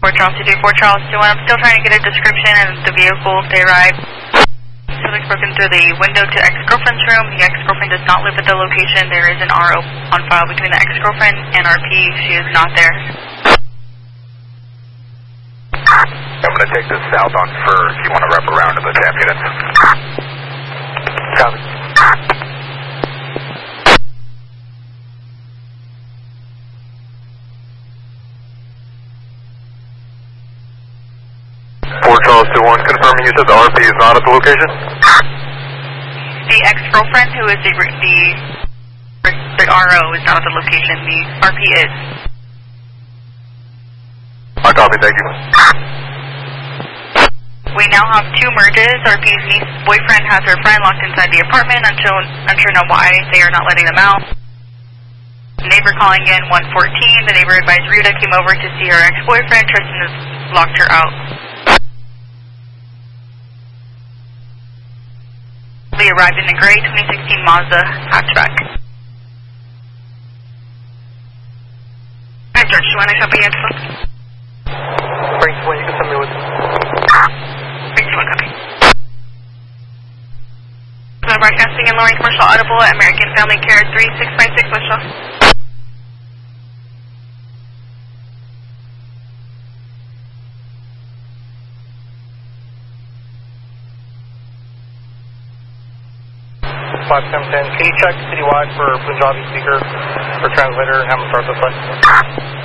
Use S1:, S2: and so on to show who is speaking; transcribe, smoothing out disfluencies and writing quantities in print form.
S1: 4 Charles 2 4 Charles 2 1. I'm still trying to get a description of the vehicle if they arrive. Something's broken through the window to ex-girlfriend's room. The ex-girlfriend does not live at the location. There is an RO on file between the ex-girlfriend and RP. She is not there.
S2: I'm going to take this south on Fur if you want to wrap around to the TAP units. Copy. 4 Charles 2 1, confirming you said the RP is not at the location?
S1: The ex-girlfriend who is the RO is not at the location. The RP is.
S2: I copy, thank you.
S1: We now have 2 merges. RP's niece boyfriend has her friend locked inside the apartment. Unsure know why they are not letting them out. Neighbor calling in 114. The neighbor advised Rita came over to see her ex-boyfriend. Tristan has locked her out. We arrived in a gray 2016 Mazda hatchback. Hi George, you want to copy info?
S2: Frank 1, you can send me with.
S1: Frank 1, copy. So broadcasting in Lorraine Commercial Audible at American Family Care 3656 West Shaw.
S2: 5710, can you check citywide for Punjabi speaker or translator and have them start this way?